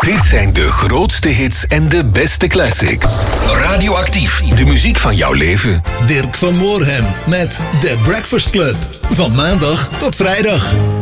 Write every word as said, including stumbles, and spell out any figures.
Dit zijn de grootste hits en de beste classics. Radioactief, de muziek van jouw leven. Dirk van Moorhem met The Breakfast Club. Van maandag tot vrijdag.